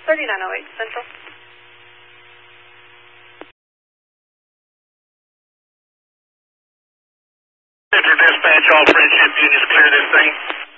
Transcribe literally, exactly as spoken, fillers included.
thirty-nine oh eight Central. Center dispatch, all Friendship units clear this thing.